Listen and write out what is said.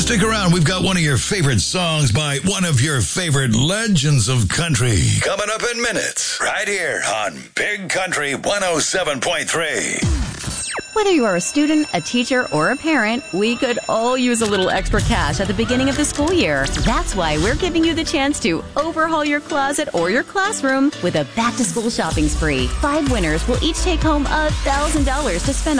Stick around. We've got one of your favorite songs by one of your favorite legends of country coming up in minutes right here on Big Country 107.3. Whether you are a student, a teacher, or a parent, we could all use a little extra cash at the beginning of the school year. That's why we're giving you the chance to overhaul your closet or your classroom with a back-to-school shopping spree. 5 winners will each take home $1,000 to spend